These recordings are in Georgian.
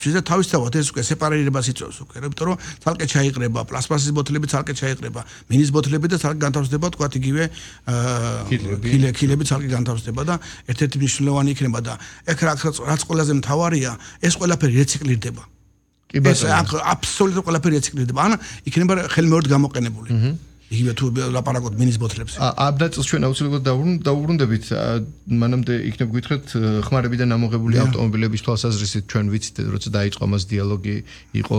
შეიძლება თავისთავად ეს უკვე სეპარირებას იწვევს უკვე, იმიტომ რომ ცალკე ჩაიყრება, პლასტმასის ბოთლები ცალკე ჩაიყრება, მინის ბოთლები და ცალკე განთავსდება, თქვათ იგივე ქილები ცალკე განთავსდება და ერთ-ერთი მნიშვნელოვანი იქნება და ეგ რაც ყველაზე მთავარია, ეს ყველაფერი რეციკლირდება. ეს აბსოლუტურად ყველაფერი რეციკლირდება. ან იქნება ხელმეორედ გამოყენებული. იგივე თუ ლაპარაკობთ მინის ბოთლებზე. ამ ნაწილს ჩვენ აუცილებლად დაუბრუნდებით, მანამდე იქნებ გითხრათ ხმარებიდან ამოღებული ავტომობილების თვალსაზრისით ჩვენ ვიცით, როცა დაიწყო მას დიალოგი იყო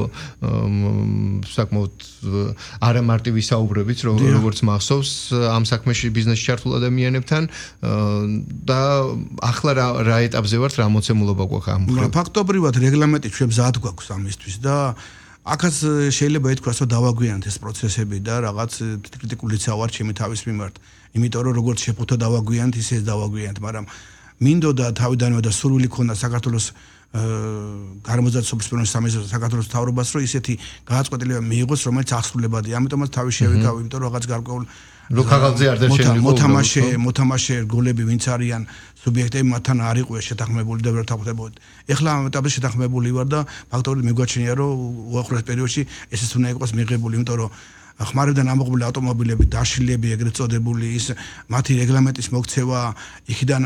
საკმაოდ არამარტივი საუბრებით, როგორც მახსოვს ამ საქმეში ბიზნესში ჩართულ ადამიანებთან და ახლა რა ეტაპზე ვართ, რა მოცემულობა გვაქვს ამ მხრივ? ფაქტობრივად რეგლამენტი ჩვენ მზად გვაქვს ამისთვის და აქაც შეიძლება ითქვას, რომ დავაგვიანოთ ეს პროცესები და რაღაც კრიტიკულიც ავარ ჩემი თავის მიმართ. იმიტომ რომ როგორც შეფუთა დავაგვიანოთ, ისე დავაგვიანოთ, მაგრამ მინდოდა თავიდანვე და სურვილი ქონდა საქართველოს გარემოსდაცვის სამინისტროს საქართველოს მთავრობას, რომ ისეთი გადაწყვეტილება მიიღოს, რომელიც აღსრულებადია. ამიტომაც თავი შევიკავ, იმიტომ რომ რაღაც გარკვეულ ქაღალდზე არ დარჩენილი მოთამაშე რგოლები ვინც არიან სუბიექტები მათთან არ იყო შეთანხმებული და ვერ თანხმდებოდნენ. ეხლა ამ ეტაპზე შეთანხმებული ვარ და ფაქტობრივად მეგვაჩნია რომ უახლოეს პერიოდში ესეც უნდა იყოს მიღებული, იმიტომ რომ ხმარებიდან ამოღებული ავტომობილები, დაშლილები, ეგრეთ წოდებული ის მათი რეგლამენტის მოქცევა, იქიდან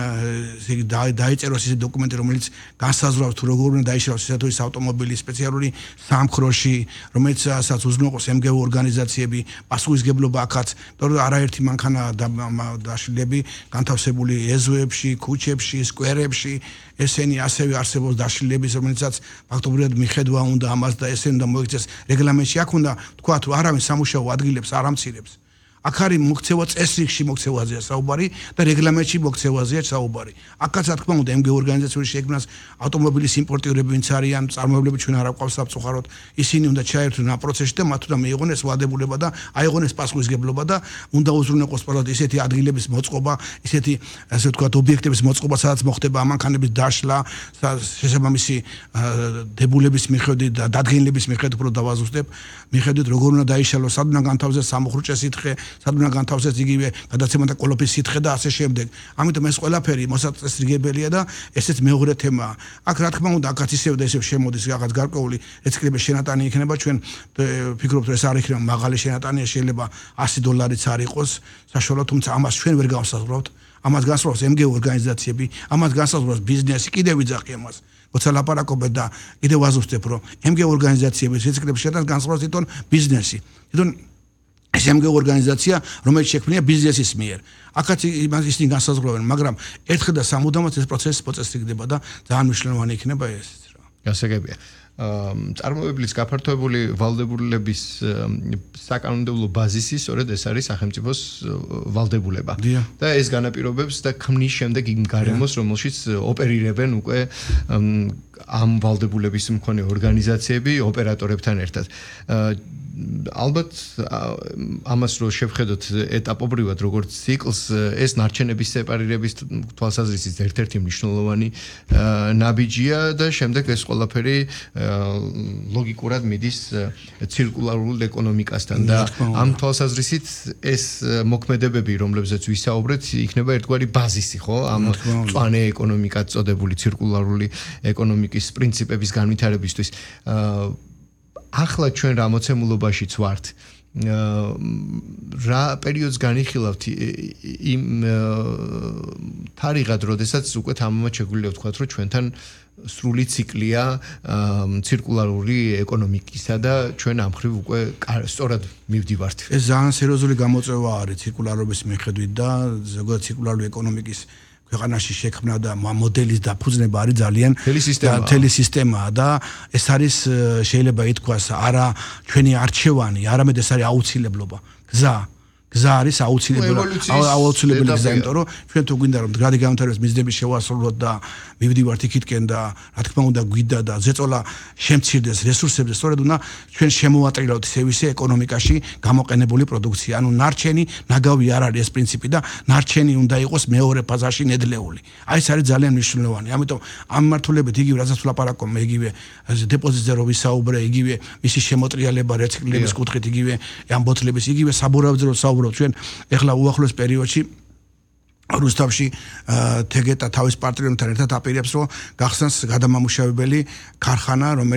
დაიწეროს ისეთი დოკუმენტი, რომელიც განსაზღვრავს თუ როგორ უნდა დაიშალოს ისეთი ის ავტომობილი სპეციალური სამქროში, რომელიცაც უზრუნველყოს MGO ორგანიზაციები, პასუხისგებლობა აქაც, იმიტომ რომ არაერთი მანქანა დაშლილები განთავსებული ეზოებში, ქუჩებში, სკვერებში, ესენი ასევე არსებობს დაშლილების, რომელიცაც ფაქტობრივად მიხედვა უნდა ამას და ესე უნდა მოიქცეს რეგლამენტში. აქ უნდა თქვა თუ არავინ სამუშაო ადგილებს არ ამცირებს. აქ არის მოქცევა წესრიგში მოქცევაზეა საუბარი და რეგლამენტში მოქცევაზეა საუბარი. აქაც რა თქმა უნდა MGO ორგანიზაციური შექმნას ავტომობილის იმპორტიორები ვინც არიან, წარმოებლები ჩვენ არ აყვავს საფრთხაროდ, ისინი უნდა ჩაერთვნენ ამ პროცესში და მათ უნდა მიიღონ ეს ვალდებულება და აიღონ ეს პასუხისგებლობა და უნდა უზრუნველყოს პარალელურად ისეთი ადგილების მოწყობა, ისეთი ასე ვთქვათ ობიექტების მოწყობა, სადაც მოხდება ამანქანების დაშლა, შესაბამისი დებულების მიხედვით და დადგენილების მიხედვით უფრო დავაზუსტებ, მიხედვით როგორ უნდა დაიშალოს, სად უნდა განთავსდეს სამუხრუჭე სითხე, სად უნდა განთავსდეს იგივე გადაცემათა კოლოფის სითხე და ასე შემდეგ. ამიტომ ეს ყველაფერი მოსაწესრიგებელია და ესეც მეორე თემაა. აქ რა თქმა უნდა, აქაც ისევ და ისევ შემოდის რაღაც გარკვეული რეციკლების შენატანი იქნება, ჩვენ ვფიქრობთ, რომ ეს არ იქნება მაღალი შენატანია, შეიძლება $100 არ იყოს საშუალო, თუმცა ამას ჩვენ ვერ გავსაზღვრავთ. ამას განსაზღვრავს MGO ორგანიზაციები, ამას განსაზღვრავს ბიზნესი, კიდევ ვიძახი ამას. როცა ლაპარაკობთ და კიდევ ვაზუსტებ, რომ MGO ორგანიზაციების რეციკლების შენატანს განსაზღვრავს თვითონ ბიზნესი. თვითონ ეს MGO ორგანიზაცია, რომელიც შექმნილია ბიზნესის მიერ. აქაც ისინი განსაზღვრავენ, მაგრამ ერთხელ და სამუდამოდ ეს პროცესი მოწესრიგდება და ძალიან მნიშვნელოვანი იქნება ესეც რა. გასაგებია. წარმოებლის გაფართოებული ვალდებულების საკანონმდებლო ბაზისი სწორედ ეს არის სახელმწიფოს ვალდებულება. და ეს განაპირობებს და ქმნის შემდეგ იმ გარემოს, რომელშიც ოპერირებენ უკვე ამ ვალდებულების მქონე ორგანიზაციები ოპერატორებთან ერთად. ალბათ ამას რო შევხედოთ ეტაპობრივად როგორც ციკლს, ეს ნარჩენების სეპარირების თვალსაზრისით ერთ-ერთი მნიშვნელოვანი ნაბიჯია და შემდეგ ეს ყველაფერი ლოგიკურად მიდის ცირკულარულ ეკონომიკასთან და ამ თვალსაზრისით ეს მოქმედებები, რომლებზეც ვისაუბრეთ, იქნება ერთგვარი ბაზისი, ხო? ამ მწვანე ეკონომიკად წოდებული ცირკულარული ეკონომიკის პრინციპების განვითარებისთვის. ახლა ჩვენ რა მოცემულობაშიც ვართ. რა პერიოდს განიხილავთ იმ თარიღად, როდესაც უკვე თამამად შეგვიძლია ვთქვათ, რომ ჩვენთან სრული ციკლია ცირკულარული ეკონომიკისა და ჩვენ ამ მხრივ უკვე სწორად მივდივართ. ეს ძალიან სერიოზული გამოწვევა არის ცირკულარობის მიხედვით და ზოგადად ცირკულარული ეკონომიკის ქვეყანაში შექმნა და მოდელის დაფუძნება არის ძალიან მთელი სისტემაა და ეს არის შეიძლება ითქვას არა ჩვენი არჩევანი, არამედ ეს არის აუცილებლობა. გზა არის აუცილებელი გზა, იმიტომ რომ ჩვენ თუ გვინდა რომ მდგრადი განვითარების მიზნები შევასრულოთ და მივდივართ იქითკენ და რა თქმა უნდა გვიდა და ზეწოლა შემცირდეს რესურსებზე, სწორედ უნდა ჩვენ შემოვატრილოთ ისე ეკონომიკაში გამოყენებული პროდუქცია. ანუ ნარჩენი ნაგავი არ არის ეს პრინციპი და ნარჩენი უნდა იყოს მეორე ფაზაში ნედლეული. აი ეს არის ძალიან მნიშვნელოვანი. ამიტომ ამ მართულებით იგივე რასაც ვლაპარაკობ, იგივე დეპოზიტზე რო ვისაუბრე, იგივე მისი შემოტრიალება, რეციკლირების კუთხით, იგივე ამ ბოთლების, იგივე საბურავზე რო საუბრობ ჩვენ ეხლა უახლოეს პერიოდში რუსთავში თეგეტა თავის პარტნიორებთან ერთად აპირებს, რომ გახსნას გადამამუშავებელი ქარხანა,